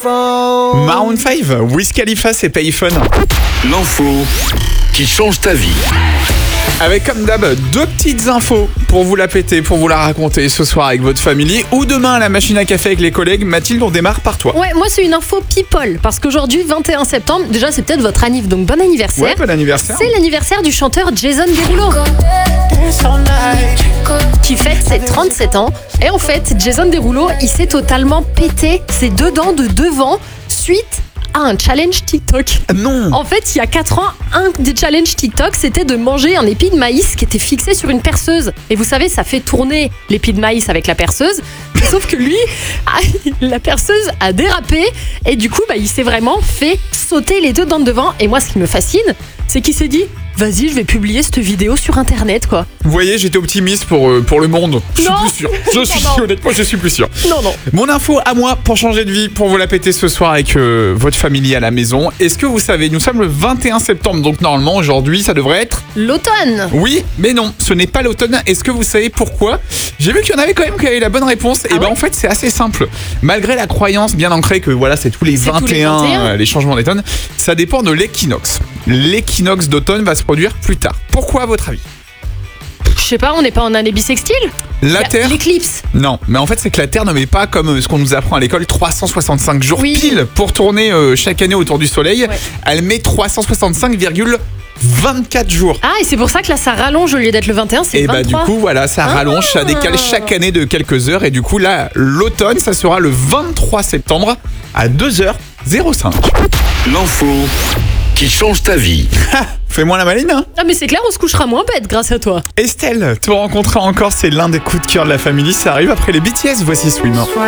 Maroon 5, Wiz Khalifa, c'est Payphone. L'info qui change ta vie. Avec comme d'hab, 2 petites infos pour vous la péter, pour vous la raconter ce soir avec votre famille ou demain à la machine à café avec les collègues. Mathilde, on démarre par toi. Ouais, moi c'est une info people, parce qu'aujourd'hui, 21 septembre, déjà c'est peut-être votre anniv, donc bon anniversaire. Ouais, bon anniversaire. C'est l'anniversaire du chanteur Jason Derulo, qui fête ses 37 ans. Et en fait, Jason Derulo, il s'est totalement pété ses 2 dents de devant suite à un challenge TikTok. Non. En fait, il y a 4 ans, un des challenges TikTok, c'était de manger un épi de maïs qui était fixé sur une perceuse. Et vous savez, ça fait tourner l'épi de maïs avec la perceuse. Sauf que lui, la perceuse a dérapé. Et du coup, il s'est vraiment fait sauter les 2 dents de devant. Et moi, ce qui me fascine, c'est qu'il s'est dit, vas-y, je vais publier cette vidéo sur Internet, quoi. Vous voyez, j'étais optimiste pour le monde. Je suis Non. plus sûr. Honnêtement, je suis plus sûr. Non. Mon info à moi pour changer de vie, pour vous la péter ce soir avec votre famille à la maison. Est-ce que vous savez, nous sommes le 21 septembre, donc normalement aujourd'hui ça devrait être... L'automne. Oui, mais non, ce n'est pas l'automne. Est-ce que vous savez pourquoi ? J'ai vu qu'il y en avait quand même qui avaient la bonne réponse. Et ouais en fait c'est assez simple. Malgré la croyance bien ancrée que voilà, c'est tous les 21, les changements d'automne, ça dépend de l'équinoxe. L'équinoxe d'automne va se produire plus tard. Pourquoi à votre avis ? Je sais pas, on n'est pas en année bissextile ? La Terre... L'éclipse. Non, mais en fait c'est que la Terre ne met pas comme ce qu'on nous apprend à l'école 365 jours pile pour tourner chaque année autour du Soleil. Ouais. Elle met 365,24 jours. Ah, et c'est pour ça que là ça rallonge au lieu d'être le 21, c'est le 23. Et du coup voilà, ça rallonge, ça décale chaque année de quelques heures. Et du coup là, l'automne ça sera le 23 septembre à 2h05. L'info qui change ta vie. Fais-moi la maline, hein. Ah mais c'est clair, on se couchera moins bête grâce à toi. Estelle, te rencontrer encore, c'est l'un des coups de cœur de la famille. Ça arrive après les BTS, voici Swimmer.